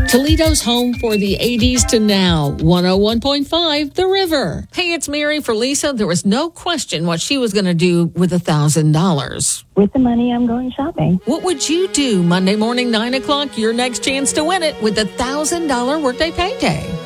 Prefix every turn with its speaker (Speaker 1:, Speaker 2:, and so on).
Speaker 1: Toledo's home for the 80s to now. 101.5 The River. Hey, it's Mary for Lisa. There was no question what she was going to do with $1,000.
Speaker 2: With the money, I'm going shopping.
Speaker 1: What would you do Monday morning, 9 o'clock? Your next chance to win it with $1,000 workday payday.